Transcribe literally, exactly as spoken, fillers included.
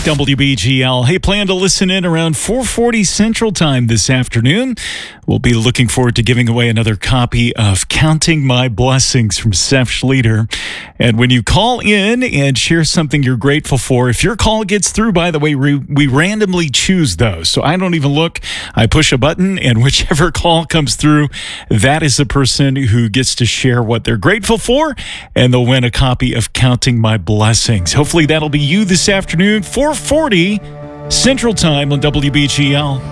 W B G L. Hey, plan to listen in around four forty Central Time this afternoon. We'll be looking forward to giving away another copy of Counting My Blessings from Seth Schlueter. And when you call in and share something you're grateful for, if your call gets through, by the way, we, we randomly choose those. So I don't even look. I push a button, and whichever call comes through, that is the person who gets to share what they're grateful for, and they'll win a copy of Counting My Blessings. Hopefully that'll be you this afternoon, four forty Central Time on W B G L.